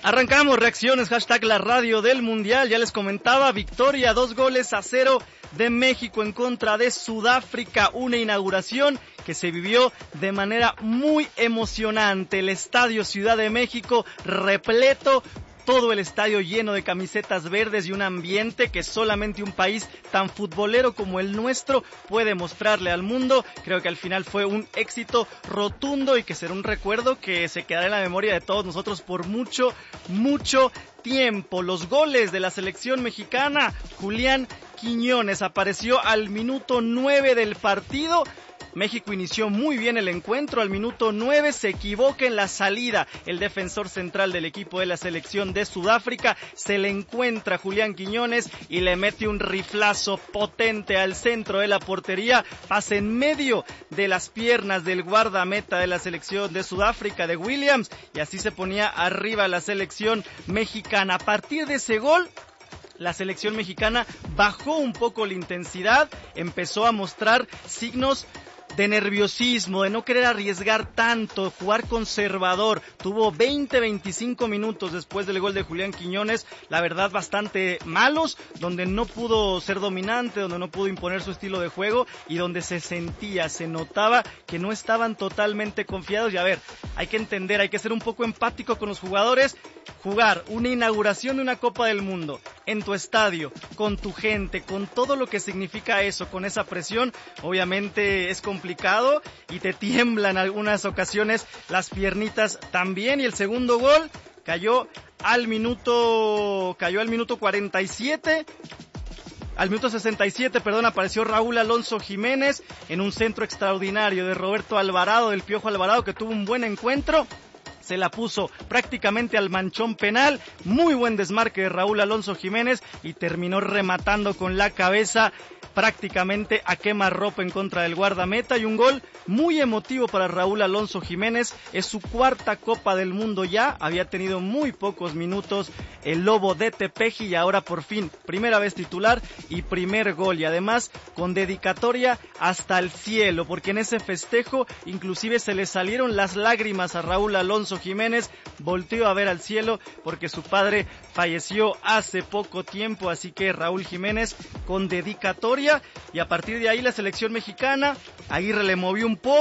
Arrancamos reacciones, hashtag la radio del mundial, ya les comentaba, victoria 2-0 de México en contra de Sudáfrica, una inauguración que se vivió de manera muy emocionante, el Estadio Ciudad de México repleto, todo el estadio lleno de camisetas verdes y un ambiente que solamente un país tan futbolero como el nuestro puede mostrarle al mundo. Creo que al final fue un éxito rotundo y que será un recuerdo que se quedará en la memoria de todos nosotros por mucho, mucho tiempo. Los goles de la selección mexicana, Julián Quiñones apareció al minuto 9 del partido. México inició muy bien el encuentro, al minuto 9 se equivoca en la salida el defensor central del equipo de la selección de Sudáfrica, se le encuentra Julián Quiñones y le mete un riflazo potente al centro de la portería, pasa en medio de las piernas del guardameta de la selección de Sudáfrica, de Williams, y así se ponía arriba la selección mexicana. A partir de ese gol, la selección mexicana bajó un poco la intensidad, empezó a mostrar signos de nerviosismo, de no querer arriesgar tanto, jugar conservador. Tuvo 20-25 minutos después del gol de Julián Quiñones, la verdad bastante malos, donde no pudo ser dominante, donde no pudo imponer su estilo de juego y donde se sentía, se notaba que no estaban totalmente confiados. Y a ver, hay que entender, hay que ser un poco empático con los jugadores. Jugar una inauguración de una Copa del Mundo en tu estadio, con tu gente, con todo lo que significa eso, con esa presión, obviamente es complicado y te tiemblan en algunas ocasiones las piernitas también. Y el segundo gol cayó al minuto 47. Al minuto 67, apareció Raúl Alonso Jiménez en un centro extraordinario de Roberto Alvarado, del Piojo Alvarado, que tuvo un buen encuentro. Se la puso prácticamente al manchón penal, muy buen desmarque de Raúl Alonso Jiménez y terminó rematando con la cabeza prácticamente a quemarropa en contra del guardameta, y un gol muy emotivo para Raúl Alonso Jiménez. Es su cuarta Copa del Mundo ya, había tenido muy pocos minutos el Lobo de Tepeji y ahora por fin primera vez titular y primer gol, y además con dedicatoria hasta el cielo, porque en ese festejo inclusive se le salieron las lágrimas a Raúl Alonso Jiménez, volteó a ver al cielo porque su padre falleció hace poco tiempo, así que Raúl Jiménez con dedicatoria. Y a partir de ahí la selección mexicana, Aguirre le movió un poco,